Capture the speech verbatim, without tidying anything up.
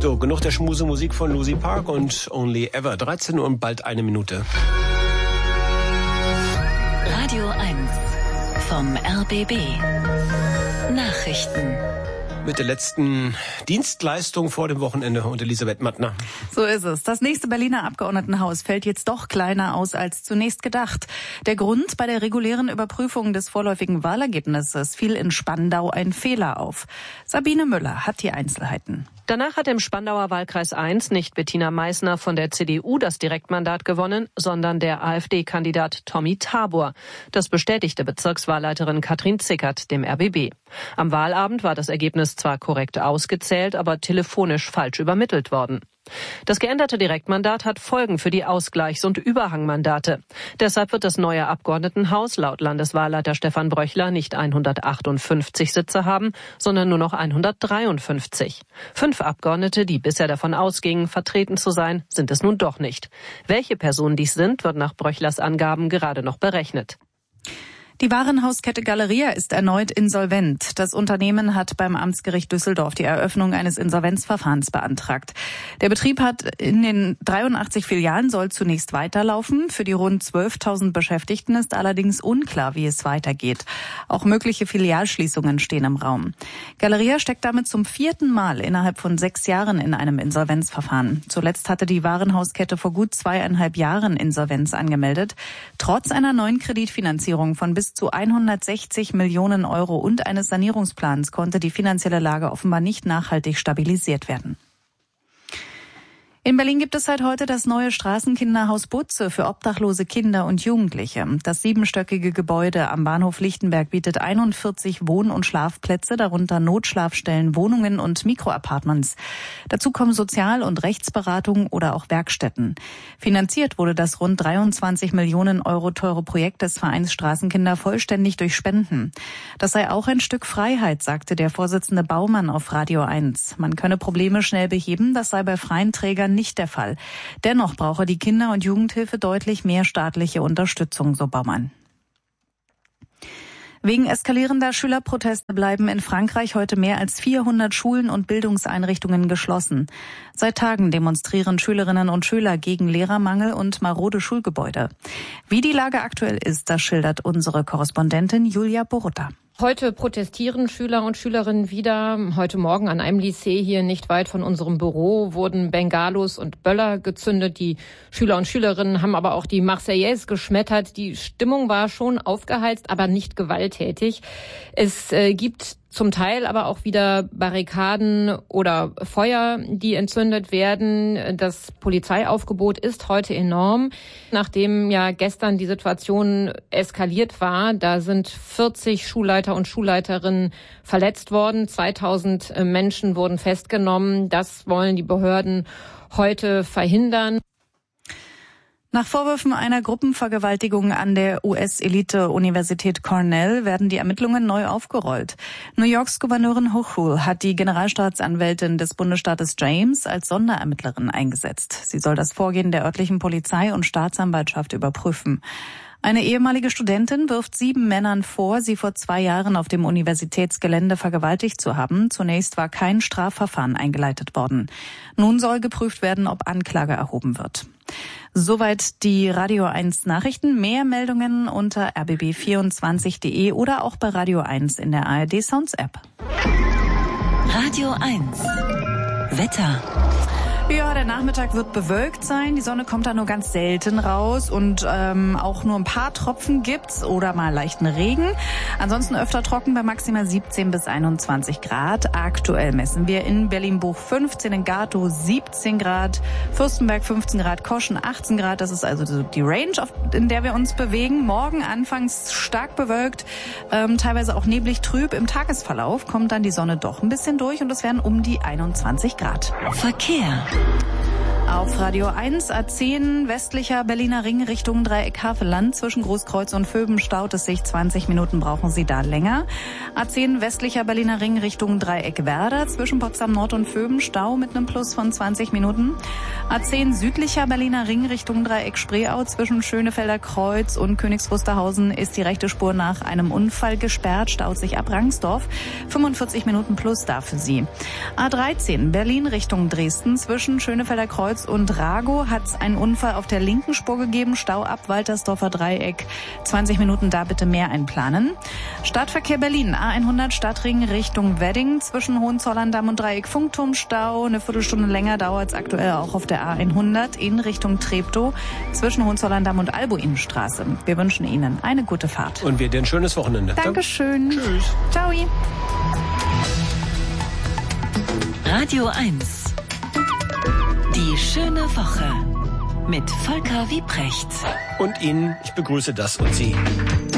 So, genug der Schmusemusik von Lucy Park und Only Ever. dreizehn Uhr und bald eine Minute. Radio eins vom R B B. Nachrichten. Mit der letzten Dienstleistung vor dem Wochenende und Elisabeth Mattner. So ist es. Das nächste Berliner Abgeordnetenhaus fällt jetzt doch kleiner aus als zunächst gedacht. Der Grund: bei der regulären Überprüfung des vorläufigen Wahlergebnisses fiel in Spandau ein Fehler auf. Sabine Müller hat die Einzelheiten. Danach hat im Spandauer Wahlkreis eins nicht Bettina Meissner von der C D U das Direktmandat gewonnen, sondern der AfD-Kandidat Tommy Tabor. Das bestätigte Bezirkswahlleiterin Katrin Zickert dem R B B. Am Wahlabend war das Ergebnis zwar korrekt ausgezählt, aber telefonisch falsch übermittelt worden. Das geänderte Direktmandat hat Folgen für die Ausgleichs- und Überhangmandate. Deshalb wird das neue Abgeordnetenhaus laut Landeswahlleiter Stefan Bröchler nicht hundertachtundfünfzig Sitze haben, sondern nur noch hundertdreiundfünfzig. Fünf Abgeordnete, die bisher davon ausgingen, vertreten zu sein, sind es nun doch nicht. Welche Personen dies sind, wird nach Bröchlers Angaben gerade noch berechnet. Die Warenhauskette Galeria ist erneut insolvent. Das Unternehmen hat beim Amtsgericht Düsseldorf die Eröffnung eines Insolvenzverfahrens beantragt. Der Betrieb hat in den dreiundachtzig Filialen soll zunächst weiterlaufen. Für die rund zwölftausend Beschäftigten ist allerdings unklar, wie es weitergeht. Auch mögliche Filialschließungen stehen im Raum. Galeria steckt damit zum vierten Mal innerhalb von sechs Jahren in einem Insolvenzverfahren. Zuletzt hatte die Warenhauskette vor gut zweieinhalb Jahren Insolvenz angemeldet. Trotz einer neuen Kreditfinanzierung von bis zu hundertsechzig Millionen Euro und eines Sanierungsplans konnte die finanzielle Lage offenbar nicht nachhaltig stabilisiert werden. In Berlin gibt es seit heute das neue Straßenkinderhaus Butze für obdachlose Kinder und Jugendliche. Das siebenstöckige Gebäude am Bahnhof Lichtenberg bietet einundvierzig Wohn- und Schlafplätze, darunter Notschlafstellen, Wohnungen und Mikroapartments. Dazu kommen Sozial- und Rechtsberatung oder auch Werkstätten. Finanziert wurde das rund dreiundzwanzig Millionen Euro teure Projekt des Vereins Straßenkinder vollständig durch Spenden. Das sei auch ein Stück Freiheit, sagte der Vorsitzende Baumann auf Radio eins. Man könne Probleme schnell beheben, das sei bei freien Trägern nicht der Fall. Dennoch brauche die Kinder- und Jugendhilfe deutlich mehr staatliche Unterstützung, so Baumann. Wegen eskalierender Schülerproteste bleiben in Frankreich heute mehr als vierhundert Schulen und Bildungseinrichtungen geschlossen. Seit Tagen demonstrieren Schülerinnen und Schüler gegen Lehrermangel und marode Schulgebäude. Wie die Lage aktuell ist, das schildert unsere Korrespondentin Julia Borutta. Heute protestieren Schüler und Schülerinnen wieder. Heute Morgen an einem Lycée hier nicht weit von unserem Büro wurden Bengalos und Böller gezündet. Die Schüler und Schülerinnen haben aber auch die Marseillaise geschmettert. Die Stimmung war schon aufgeheizt, aber nicht gewalttätig. Es äh, gibt zum Teil aber auch wieder Barrikaden oder Feuer, die entzündet werden. Das Polizeiaufgebot ist heute enorm. Nachdem ja gestern die Situation eskaliert war, da sind vierzig Schulleiter und Schulleiterinnen verletzt worden. zweitausend Menschen wurden festgenommen. Das wollen die Behörden heute verhindern. Nach Vorwürfen einer Gruppenvergewaltigung an der U S-Elite-Universität Cornell werden die Ermittlungen neu aufgerollt. New Yorks Gouverneurin Hochul hat die Generalstaatsanwältin des Bundesstaates James als Sonderermittlerin eingesetzt. Sie soll das Vorgehen der örtlichen Polizei und Staatsanwaltschaft überprüfen. Eine ehemalige Studentin wirft sieben Männern vor, sie vor zwei Jahren auf dem Universitätsgelände vergewaltigt zu haben. Zunächst war kein Strafverfahren eingeleitet worden. Nun soll geprüft werden, ob Anklage erhoben wird. Soweit die Radio eins Nachrichten. Mehr Meldungen unter r b b vierundzwanzig punkt de oder auch bei Radio eins in der A R D Sounds App. Radio eins Wetter. Ja, der Nachmittag wird bewölkt sein. Die Sonne kommt da nur ganz selten raus und ähm, auch nur ein paar Tropfen gibt's oder mal leichten Regen. Ansonsten öfter trocken bei maximal siebzehn bis einundzwanzig Grad. Aktuell messen wir in Berlin-Buch fünfzehn, in Gatow siebzehn Grad, Fürstenberg fünfzehn Grad, Koschen achtzehn Grad. Das ist also die Range, in der wir uns bewegen. Morgen anfangs stark bewölkt, ähm, teilweise auch neblig trüb. Im Tagesverlauf kommt dann die Sonne doch ein bisschen durch und es werden um die einundzwanzig Grad. Verkehr. Auf Radio eins, A zehn, westlicher Berliner Ring Richtung Dreieck Havelland. Zwischen Großkreuz und Vöben staut es sich. zwanzig Minuten brauchen Sie da länger. A zehn, westlicher Berliner Ring Richtung Dreieck Werder. Zwischen Potsdam Nord und Vöben Stau mit einem Plus von zwanzig Minuten. A zehn, südlicher Berliner Ring Richtung Dreieck Spreeau. Zwischen Schönefelder Kreuz und Königs Wusterhausen ist die rechte Spur nach einem Unfall gesperrt. Staut sich ab Rangsdorf. fünfundvierzig Minuten plus da für Sie. A dreizehn, Berlin Richtung Dresden. Zwischen Schönefelder Kreuz und Rago hat es einen Unfall auf der linken Spur gegeben. Stau ab Waltersdorfer Dreieck. zwanzig Minuten da bitte mehr einplanen. Stadtverkehr Berlin. A hundert Stadtring Richtung Wedding. Zwischen Hohenzollern-Damm und Dreieck Funkturm Stau. Eine Viertelstunde länger dauert es aktuell auch auf der A hundert in Richtung Treptow. Zwischen Hohenzollern-Damm und Albo-Innenstraße. Wir wünschen Ihnen eine gute Fahrt. Und wir dir ein schönes Wochenende. Dankeschön. Tschüss. Ciao. Radio eins. Die schöne Woche mit Volker Wiebrecht. Und Ihnen, ich begrüße das und Sie.